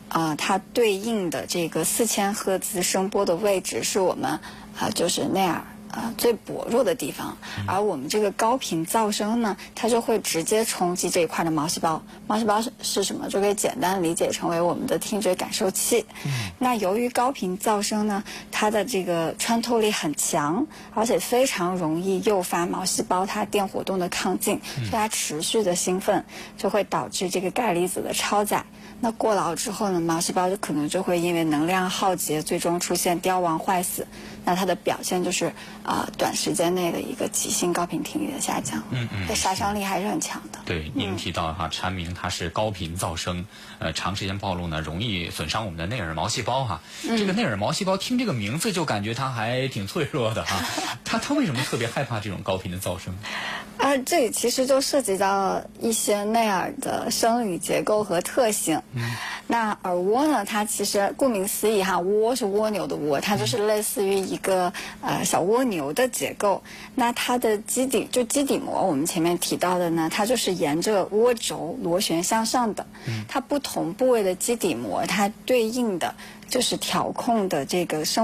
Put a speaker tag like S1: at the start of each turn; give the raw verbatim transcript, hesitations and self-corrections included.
S1: 啊、呃，它对应的这个四千赫兹声波的位置是我们啊、呃，就是内耳。呃，最薄弱的地方，而我们这个高频噪声呢，它就会直接冲击这一块的毛细胞。毛细胞是是什么？就可以简单理解成为我们的听觉感受器。嗯、那由于高频噪声呢，它的这个穿透力很强，而且非常容易诱发毛细胞它电活动的亢进，所以它持续的兴奋，就会导致这个钙离子的超载。那过劳之后呢，毛细胞就可能就会因为能量耗竭，最终出现凋亡坏死。那它的表现就是啊、呃，短时间内的一个急性高频听力的下降。嗯嗯，对，杀伤力还是很强的。
S2: 对，您提到哈，蝉鸣它是高频噪声，呃，长时间暴露呢，容易损伤我们的内耳毛细胞哈。嗯、这个内耳毛细胞听这个名字就感觉它还挺脆弱的哈。它它为什么特别害怕这种高频的噪声？
S1: 啊，这里其实就涉及到一些内耳的生理结构和特性。嗯，那耳蜗呢，它其实顾名思义哈，蜗是蜗牛的蜗，它就是类似于一个呃小蜗牛的结构。那它的基底就基底膜，我们前面提到的呢，它就是沿着涡轴螺旋向上的。嗯，它不同部位的基底膜，它对应的就是调控的这个声